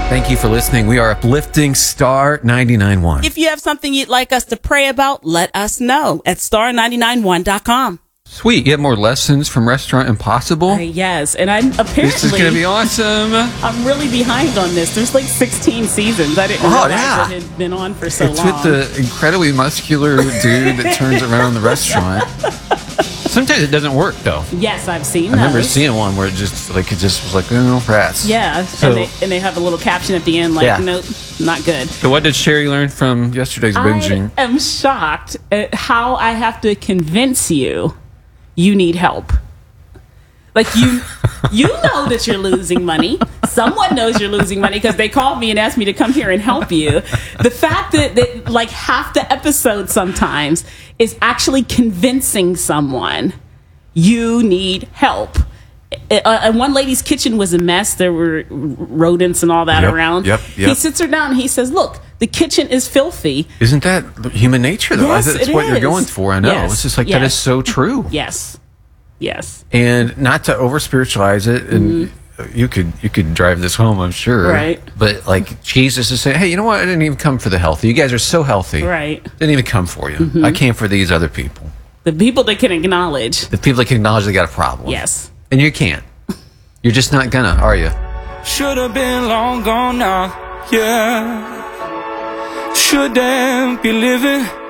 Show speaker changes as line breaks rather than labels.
Thank you for listening. We are uplifting Star 99.1.
If you have something you'd like us to pray about, let us know at star991.com.
Sweet. You have more lessons from Restaurant Impossible?
Yes, and I'm apparently...
This is going to be awesome.
I'm really behind on this. There's like 16 seasons. I didn't realize it had been on for so long.
It's with the incredibly muscular dude that turns around the restaurant. Sometimes it doesn't work, though.
Yes, I've seen
I remember
those.
seeing one where it just was like, oh, rats.
Yeah,
So-
and they have a little caption at the end like,
Yeah.
nope, not good.
So what did Sherry learn from yesterday's binging?
I am shocked at how I have to convince you need help. Like you know that you're losing money. Someone knows you're losing money because they called me and asked me to come here and help you. The fact that like half the episode sometimes is actually convincing someone you need help. And one lady's kitchen was a mess. There were rodents and all that around.
Yep.
He sits her down and he says, look, the kitchen is filthy.
Isn't that human nature, though?
Yes,
That's
it
what you're
is.
going for. I know.
Yes,
It's just like,
yes.
that is so true.
Yes.
And not to over spiritualize it, and you could drive this home, I'm sure.
Right.
But like Jesus is saying, hey, you know what? I didn't even come for the healthy. You guys are so healthy.
Right.
Didn't even come for you. I came for these other people.
The people that can acknowledge.
The people that can acknowledge they got a problem.
Yes.
And you can't. You're just not gonna, are you?
Should have been long gone now, yeah. Shouldn't be living